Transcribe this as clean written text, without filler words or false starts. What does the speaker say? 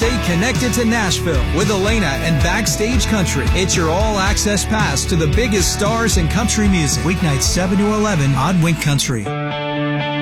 Stay connected to Nashville with Elena and Backstage Country. It's your all-access pass to the biggest stars in country music. Weeknights 7 to 11 on Wink Country.